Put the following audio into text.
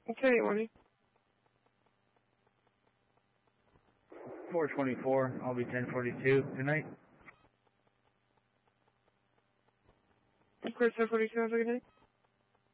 Okay, Marty. 424, I'll be 1042 tonight. Of course, 1042, have a good day.